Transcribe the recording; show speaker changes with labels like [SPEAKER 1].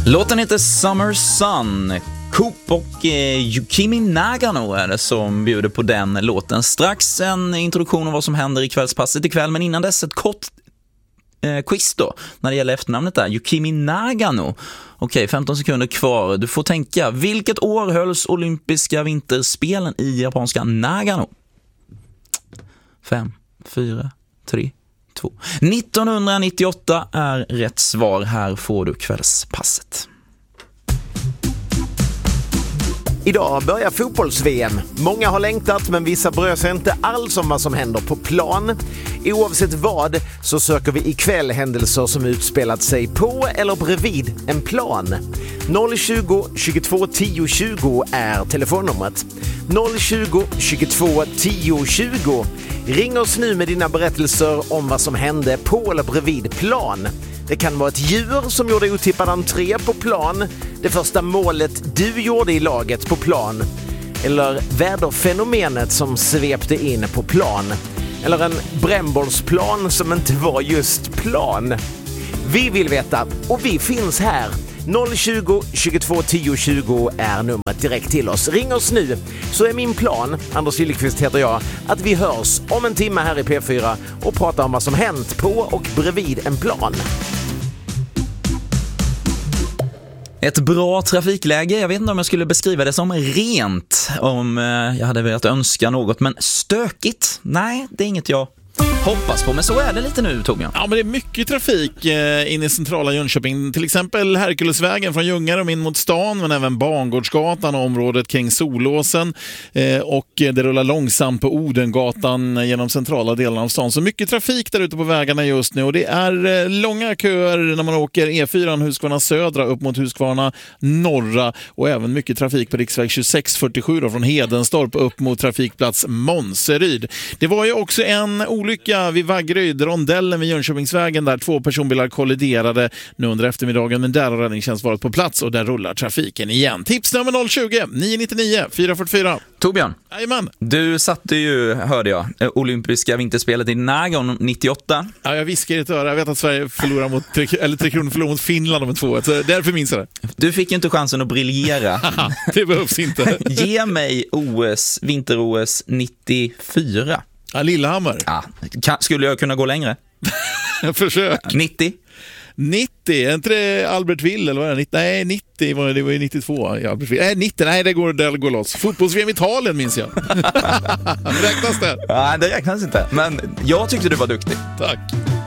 [SPEAKER 1] Låten heter Summer Sun. Coop och Yukimi Nagano är det som bjuder på den låten. Strax en introduktion av vad som händer i kvällspasset ikväll, men innan dess ett kort quiz då, när det gäller efternamnet där. Yukimi Nagano. Okej, 15 sekunder kvar. Du får tänka. Vilket år hölls olympiska vinterspelen i japanska Nagano? 5, 4, 3, 2. 1998 är rätt svar. Här får du kvällspasset.
[SPEAKER 2] Idag börjar fotbolls-VM. Många har längtat, men vissa bryr sig inte alls om vad som händer på plan. Oavsett vad så söker vi ikväll händelser som utspelat sig på eller bredvid en plan. 020 22 10 20 är telefonnumret. 020 22 10 20. Ring oss nu med dina berättelser om vad som hände på eller bredvid plan. Det kan vara ett djur som gjorde otippad entré på plan, det första målet du gjorde i laget på plan, eller väderfenomenet som svepte in på plan, eller en brännbollsplan som inte var just plan. Vi vill veta, och vi finns här. 020 22 10 20 är numret direkt till oss. Ring oss nu, så är min plan, Anders Gillekvist heter jag, att vi hörs om en timme här i P4 och pratar om vad som hänt på och bredvid en plan.
[SPEAKER 1] Ett bra trafikläge, jag vet inte om jag skulle beskriva det som rent om jag hade velat önska något, men stökigt? Nej, det är inget jag hoppas på, men så är det lite nu, Torbjörn.
[SPEAKER 3] Ja, men det är mycket trafik in i centrala Jönköping. Till exempel Herkulesvägen från Ljungarum in mot stan, men även Bangårdsgatan och området kring Solåsen. Och det rullar långsamt på Odengatan genom centrala delarna av stan. Så mycket trafik där ute på vägarna just nu. Och det är långa köer när man åker E4 Huskvarna södra upp mot Huskvarna norra. Och även mycket trafik på riksväg 2647 då, från Hedenstorp upp mot trafikplats Monseryd. Det var ju också en olycka vid Vaggeryd, rondellen vid Jönköpingsvägen där 2 personbilar kolliderade nu under eftermiddagen, men där har räddningstjänst varit på plats och där rullar trafiken igen. Tips nummer 020 999 444.
[SPEAKER 1] Torbjörn,
[SPEAKER 3] Jajamän.
[SPEAKER 1] du satte ju, hörde jag, olympiska vinterspelet i Nagano 98.
[SPEAKER 3] Ja, jag viskar i ett öra. Jag vet att Sverige förlorar mot Tre Kronor förlorar mot Finland om 2-1, så därför minns jag det.
[SPEAKER 1] Du fick ju inte chansen att briljera.
[SPEAKER 3] Det behövs inte.
[SPEAKER 1] Ge mig vinter-OS 94.
[SPEAKER 3] Ja, Lillehammer.
[SPEAKER 1] Ja, skulle jag kunna gå längre?
[SPEAKER 3] Försök.
[SPEAKER 1] 90?
[SPEAKER 3] 90, är inte det Albert Will eller vad är det? Nej, 90 var det var ju 92 i Albert Will. Nej, 90, nej det går loss. Fotbolls-VM i Italien minns jag. Räknas det?
[SPEAKER 1] Nej, det räknas inte. Men jag tyckte du var duktig.
[SPEAKER 3] Tack.